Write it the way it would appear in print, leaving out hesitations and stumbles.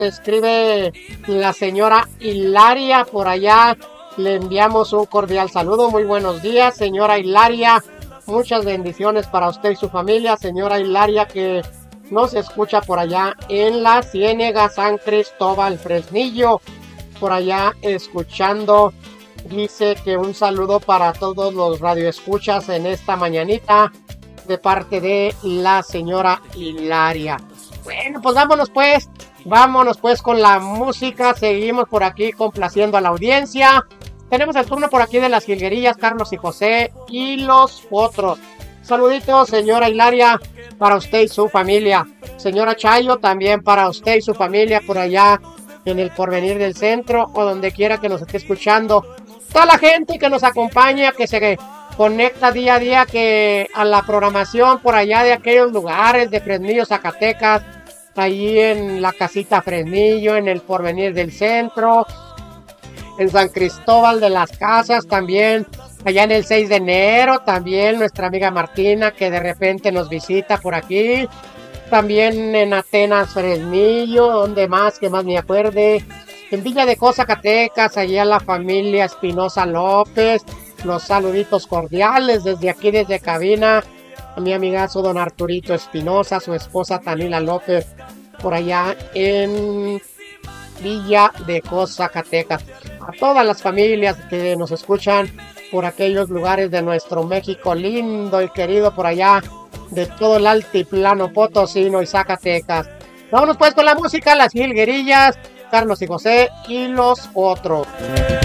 escribe la señora Hilaria por allá. Le enviamos un cordial saludo. Muy buenos días, señora Hilaria. Muchas bendiciones para usted y su familia, señora Hilaria, que nos escucha por allá en la Ciénega San Cristóbal, Fresnillo. Por allá escuchando. Dice que un saludo para todos los radioescuchas en esta mañanita de parte de la señora Hilaria. Bueno, pues vámonos pues con la música. Seguimos por aquí complaciendo a la audiencia. Tenemos el turno por aquí de las jilguerillas, Carlos y José y los otros. Saluditos, señora Hilaria, para usted y su familia. Señora Chayo, también para usted y su familia por allá en el Porvenir del Centro o donde quiera que nos esté escuchando. Toda la gente que nos acompaña, que se conecta día a día a la programación por allá de aquellos lugares de Fresnillo, Zacatecas, ahí en la casita Fresnillo, en el Porvenir del Centro, en San Cristóbal de las Casas también, allá en el 6 de enero, también nuestra amiga Martina que de repente nos visita por aquí, también en Atenas Fresnillo, donde más, que más me acuerde, en Villa de Cosa, Zacatecas, allá la familia Espinosa López, los saluditos cordiales desde aquí, desde cabina, a mi amigazo don Arturito Espinosa, su esposa Tanila López, por allá en Villa de Cosa, Zacatecas. A todas las familias que nos escuchan por aquellos lugares de nuestro México lindo y querido por allá, de todo el altiplano potosino y Zacatecas. Vámonos pues con la música, las jilguerillas, Carlos y José y los otros.